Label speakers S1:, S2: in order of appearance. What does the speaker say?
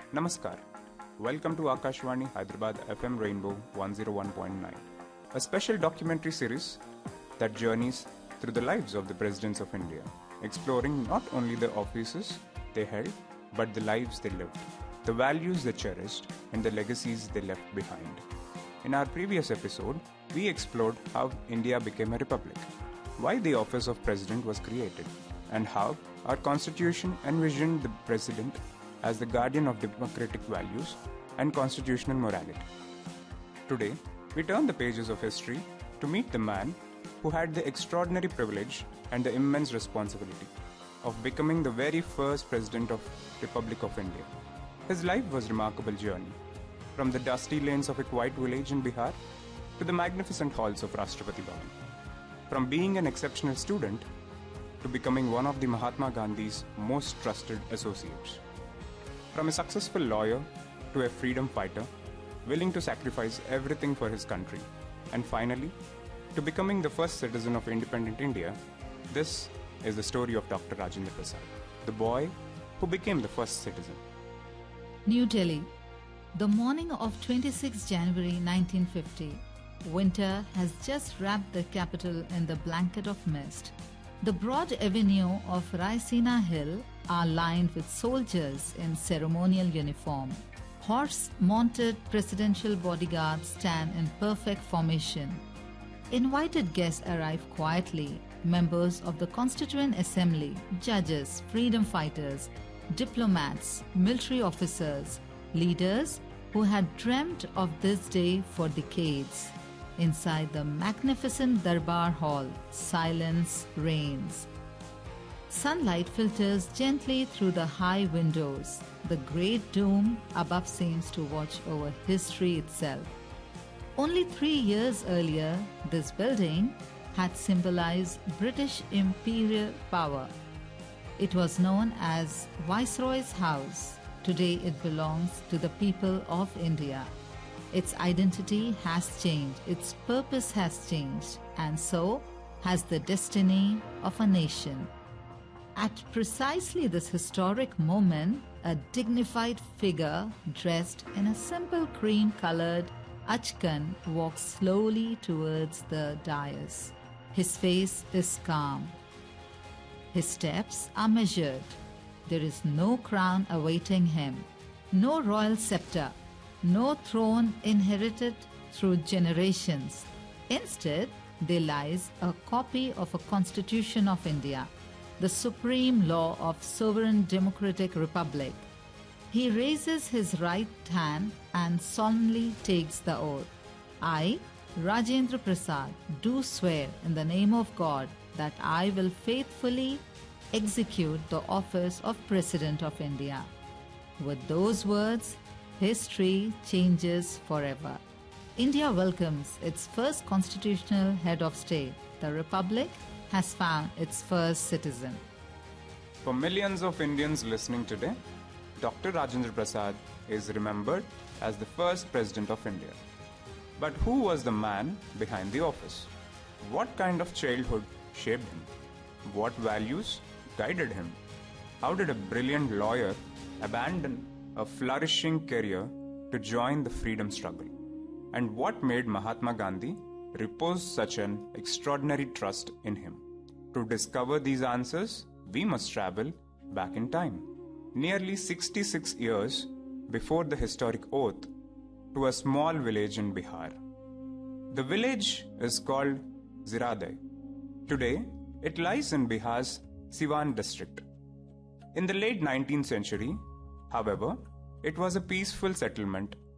S1: Namaskar. Welcome to Akashvani Hyderabad FM Rainbow 101.9, a special documentary series that journeys through the lives of the presidents of India, exploring not only the offices they held, but the lives they lived, the values they cherished, and the legacies they left behind. In our previous episode, we explored how India became a republic, why the office of president was created, and how our constitution envisioned the president as the guardian of democratic values and constitutional morality. Today, we turn the pages of history to meet the man who had the extraordinary privilege and the immense responsibility of becoming the very first president of Republic of India. His life was a remarkable journey, from the dusty lanes of a quiet village in Bihar to the magnificent halls of Rashtrapati Bhavan. From being an exceptional student to becoming one of the Mahatma Gandhi's most trusted associates. From a successful lawyer to a freedom fighter, willing to sacrifice everything for his country, and finally, to becoming the first citizen of independent India, this is the story of Dr. Rajendra Prasad, the boy who became the first citizen.
S2: New Delhi, the morning of 26 January 1950. Winter has just wrapped the capital in the blanket of mist. The broad avenue of Raisina Hill are lined with soldiers in ceremonial uniform. Horse-mounted presidential bodyguards stand in perfect formation. Invited guests arrive quietly, members of the Constituent Assembly, judges, freedom fighters, diplomats, military officers, leaders who had dreamt of this day for decades. Inside the magnificent Darbar Hall, silence reigns. Sunlight filters gently through the high windows. The great dome above seems to watch over history itself. Only 3 years earlier, this building had symbolized British imperial power. It was known as Viceroy's House. Today it belongs to the people of India. Its identity has changed, its purpose has changed, and so has the destiny of a nation. At precisely this historic moment, a dignified figure dressed in a simple cream-colored achkan walks slowly towards the dais. His face is calm. His steps are measured. There is no crown awaiting him, no royal scepter, no throne inherited through generations. Instead, there lies a copy of a Constitution of India, the supreme law of sovereign democratic republic. He raises his right hand and solemnly takes the oath. I, Rajendra Prasad, do swear in the name of God that I will faithfully execute the office of President of India. With those words, history changes forever. India welcomes its first constitutional head of state. The Republic has found its first citizen.
S1: For millions of Indians listening today, Dr. Rajendra Prasad is remembered as the first president of India. But who was the man behind the office? What kind of childhood shaped him? What values guided him? How did a brilliant lawyer abandon a flourishing career to join the freedom struggle? And what made Mahatma Gandhi repose such an extraordinary trust in him? To discover these answers, we must travel back in time, nearly 66 years before the historic oath, to a small village in Bihar. The village is called Ziradeh. Today, it lies in Bihar's Siwan district. In the late 19th century, however, it was a peaceful settlement